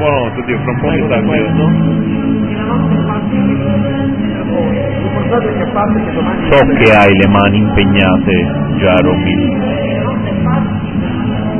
buono, oddio, fra un po' mi sa che... Ricordate che a parte che domani... So che hai le mani impegnate, Jaromil.